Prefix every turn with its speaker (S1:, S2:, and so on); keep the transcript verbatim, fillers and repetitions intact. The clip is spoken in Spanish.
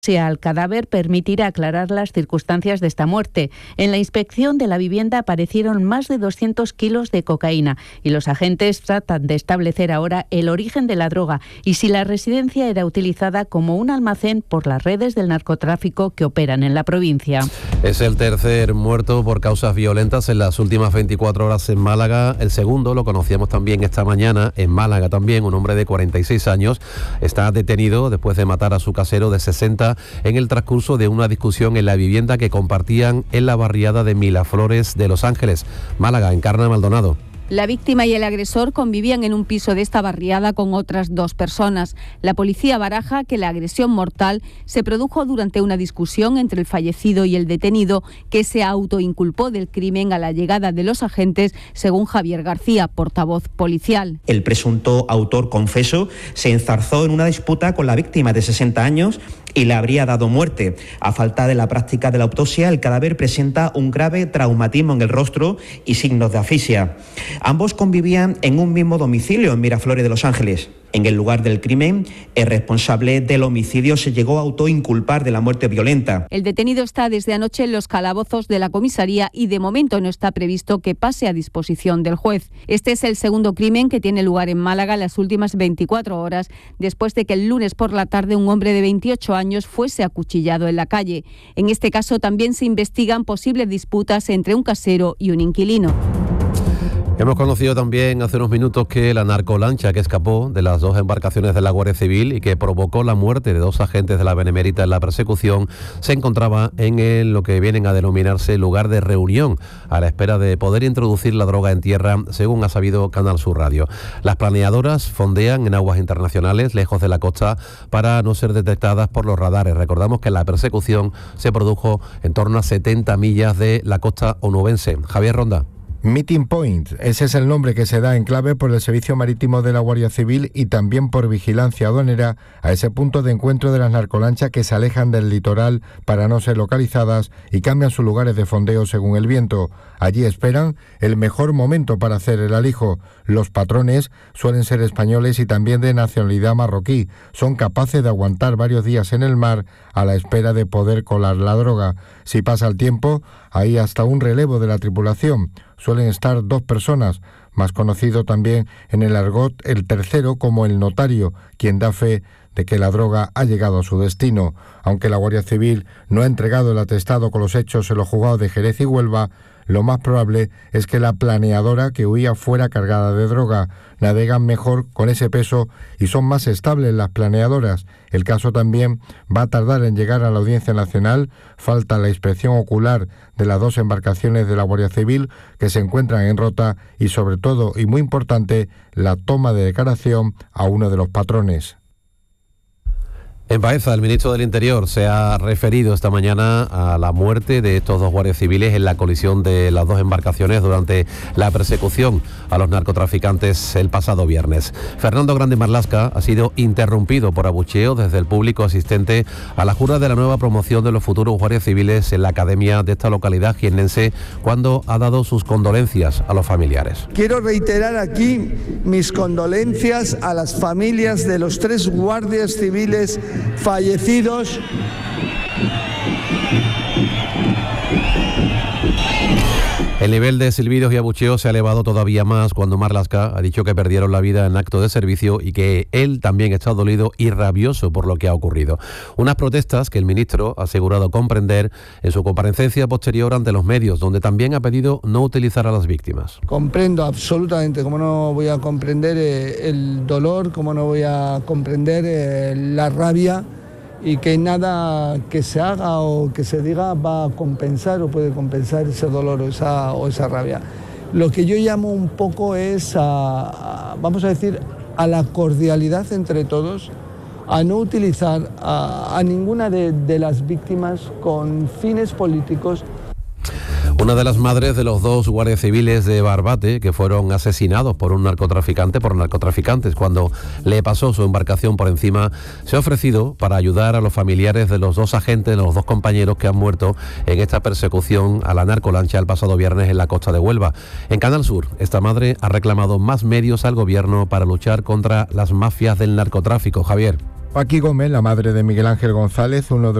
S1: al cadáver permitirá aclarar las circunstancias de esta muerte. En la inspección de la vivienda aparecieron más de doscientos kilos de cocaína y los agentes tratan de establecer ahora el origen de la droga y si la residencia era utilizada como un almacén por las redes del narcotráfico que operan en la provincia.
S2: Es el tercer muerto por causas violentas en las últimas veinticuatro horas en Málaga. El segundo lo conocíamos también esta mañana en Málaga también. Un hombre de cuarenta y seis años está detenido después de matar a su casero de sesenta en el transcurso de una discusión en la vivienda que compartían en la barriada de Miraflores de Los Ángeles. Málaga, Encarna Maldonado.
S3: La víctima y el agresor convivían en un piso de esta barriada con otras dos personas. La policía baraja que la agresión mortal se produjo durante una discusión entre el fallecido y el detenido, que se autoinculpó del crimen a la llegada de los agentes, según Javier García, portavoz policial.
S4: El presunto autor confeso se enzarzó en una disputa con la víctima de sesenta años y le habría dado muerte. A falta de la práctica de la autopsia, el cadáver presenta un grave traumatismo en el rostro y signos de asfixia. Ambos convivían en un mismo domicilio en Miraflores de Los Ángeles. En el lugar del crimen, el responsable del homicidio se llegó a autoinculpar de la muerte violenta.
S3: El detenido está desde anoche en los calabozos de la comisaría y de momento no está previsto que pase a disposición del juez. Este es el segundo crimen que tiene lugar en Málaga en las últimas veinticuatro horas, después de que el lunes por la tarde un hombre de veintiocho años fuese acuchillado en la calle. En este caso también se investigan posibles disputas entre un casero y un inquilino.
S2: Hemos conocido también hace unos minutos que la narcolancha que escapó de las dos embarcaciones de la Guardia Civil y que provocó la muerte de dos agentes de la Benemérita en la persecución se encontraba en el, lo que vienen a denominarse lugar de reunión, a la espera de poder introducir la droga en tierra, según ha sabido Canal Sur Radio. Las planeadoras fondean en aguas internacionales, lejos de la costa, para no ser detectadas por los radares. Recordamos que la persecución se produjo en torno a setenta millas de la costa onubense. Javier Ronda.
S5: Meeting Point, ese es el nombre que se da en clave por el Servicio Marítimo de la Guardia Civil y también por Vigilancia Aduanera a ese punto de encuentro de las narcolanchas que se alejan del litoral para no ser localizadas y cambian sus lugares de fondeo según el viento. Allí esperan el mejor momento para hacer el alijo. Los patrones suelen ser españoles y también de nacionalidad marroquí. Son capaces de aguantar varios días en el mar a la espera de poder colar la droga. Si pasa el tiempo, hay hasta un relevo de la tripulación. Suelen estar dos personas, más conocido también en el argot el tercero como el notario, quien da fe de que la droga ha llegado a su destino. Aunque la Guardia Civil no ha entregado el atestado con los hechos en los juzgados de Jerez y Huelva, lo más probable es que la planeadora que huía fuera cargada de droga. Navegan mejor con ese peso y son más estables las planeadoras. El caso también va a tardar en llegar a la Audiencia Nacional. Falta la inspección ocular de las dos embarcaciones de la Guardia Civil que se encuentran en rota y, sobre todo, y muy importante, la toma de declaración a uno de los patrones.
S2: En Baeza, el ministro del Interior se ha referido esta mañana a la muerte de estos dos guardias civiles en la colisión de las dos embarcaciones durante la persecución a los narcotraficantes el pasado viernes. Fernando Grande Marlaska ha sido interrumpido por abucheos desde el público asistente a la jura de la nueva promoción de los futuros guardias civiles en la academia de esta localidad jiennense, cuando ha dado sus condolencias a los familiares.
S6: Quiero reiterar aquí mis condolencias a las familias de los tres guardias civiles fallecidos.
S2: El nivel de silbidos y abucheos se ha elevado todavía más cuando Marlaska ha dicho que perdieron la vida en acto de servicio y que él también está dolido y rabioso por lo que ha ocurrido. Unas protestas que el ministro ha asegurado comprender en su comparecencia posterior ante los medios, donde también ha pedido no utilizar a las víctimas.
S6: Comprendo absolutamente, como no voy a comprender eh, el dolor, como no voy a comprender eh, la rabia, y que nada que se haga o que se diga va a compensar o puede compensar ese dolor o esa, o esa rabia. Lo que yo llamo un poco es, a, a, vamos a decir, a la cordialidad entre todos, a no utilizar a, a ninguna de, de las víctimas con fines políticos.
S2: Una de las madres de los dos guardias civiles de Barbate que fueron asesinados por un narcotraficante, por narcotraficantes, cuando le pasó su embarcación por encima, se ha ofrecido para ayudar a los familiares de los dos agentes, de los dos compañeros que han muerto en esta persecución a la narcolancha el pasado viernes en la costa de Huelva. En Canal Sur, esta madre ha reclamado más medios al gobierno para luchar contra las mafias del narcotráfico. Javier.
S5: Paqui Gómez, la madre de Miguel Ángel González, uno de